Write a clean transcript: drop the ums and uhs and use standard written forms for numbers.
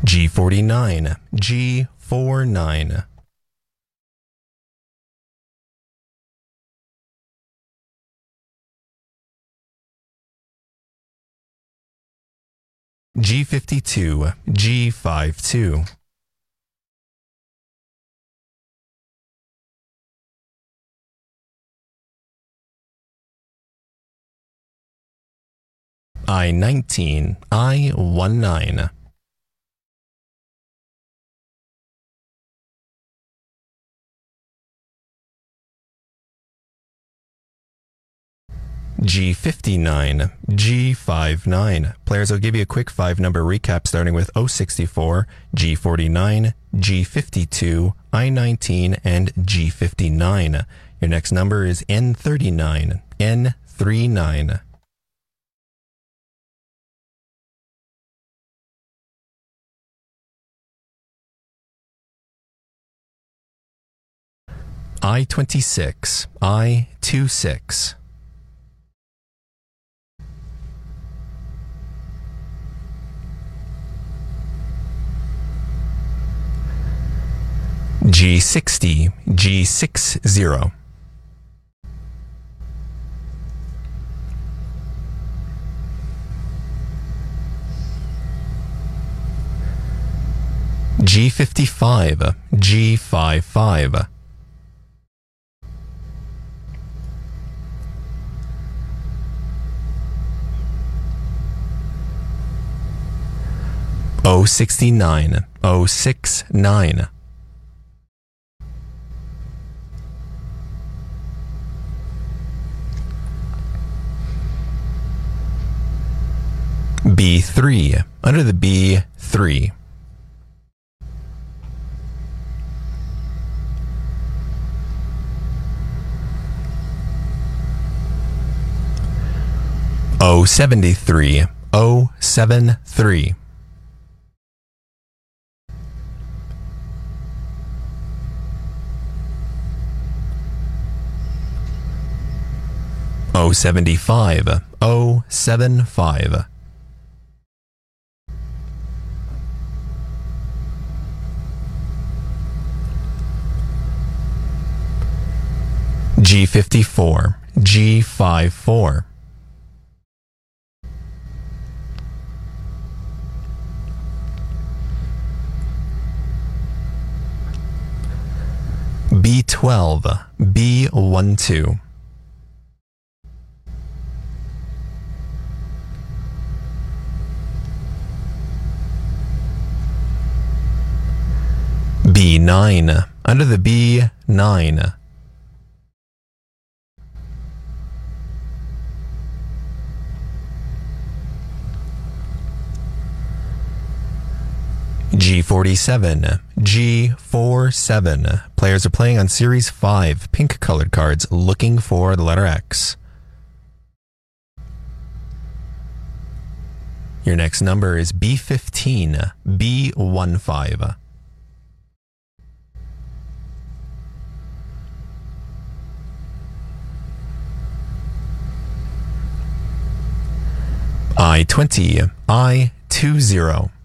G49, G49. G52, G52. I-19, I-19. G59, G59. Players will give you a quick 5-number recap starting with 064, G49, G52, I-19, and G59. Your next number is N39, N39. I-26, I-26. G60, G60. G55, G55. O69, O69. B3, under the B3. O73, O73. O75, O75. G54, G54. B12, B12. B9, under the B9. G47, G47. Players are playing on Series 5 pink colored cards looking for the letter X. Your next number is B15, B15. I-20, I-20.